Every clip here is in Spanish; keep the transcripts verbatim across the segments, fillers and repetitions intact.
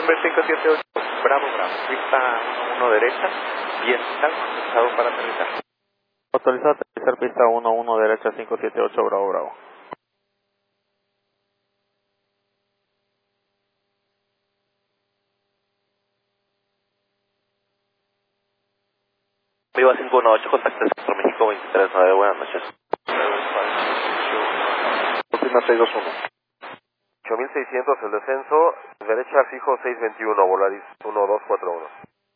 cinco siete ocho, Bravo, Bravo, pista uno uno derecha, bien, está autorizado para aterrizar. Autorizado a aterrizar pista uno uno derecha cinco siete ocho, Bravo, Bravo. Viva cinco uno ocho, contacto Centro México veintitrés nueve, buenas noches. Última seis dos uno. ocho mil seiscientos el descenso, derecha fijo seis veintiuno, Volaris uno dos cuatro uno.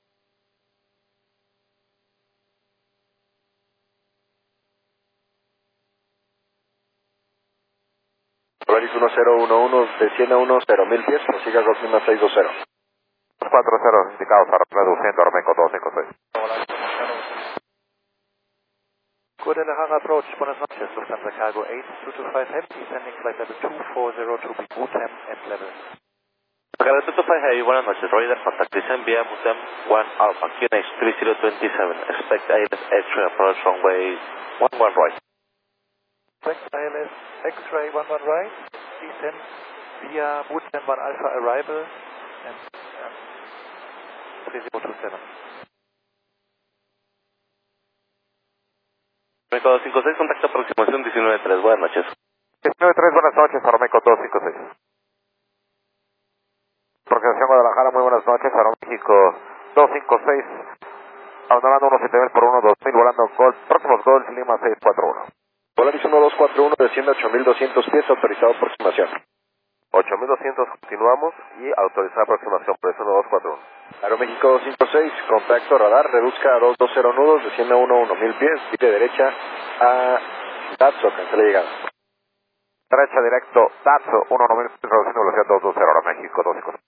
Volaris uno cero uno uno, desciende uno cero mil pies, prosiga Golfina seis dos cero. cuatro cero indicados, reduciendo Armeco dos cinco seis. Good in the hang approach, buenas noches, Lufthansa Cargo eight two two five Heavy, descending flight level two four zero to be Butem at level. Cargo two two five Heavy, buenas noches, Radar contact, descend via Butem one Alpha, Q N H three zero two seven, expect I L S X-ray approach runway one one right. Expect I L S X-ray one one right, descend via Butem one Alpha arrival, and um, three zero two seven. Armeco dos cinco seis, contacto aproximación diecinueve tres, buenas noches. diecinueve tres, buenas noches, Armeco dos cinco seis. Organización Guadalajara, muy buenas noches, Aeroméxico dos cinco seis, abandonando uno siete mil por uno dos mil, volando Golf, próximos Golf, Lima seis cuatro uno. Volaris uno dos cuatro uno, desciende ocho mil doscientos pies, autorizado aproximación. ocho mil doscientos continuamos y autorizada aproximación, precio uno dos cuatro uno. Aeroméxico dos cinco seis, contacto radar, reduzca a dos dos cero nudos, desciende uno uno mil pies, de derecha a Datso, cancela llegada. Derecha directo, Datso uno uno mil, reduciendo velocidad dos dos cero, Aeroméxico dos cinco seis.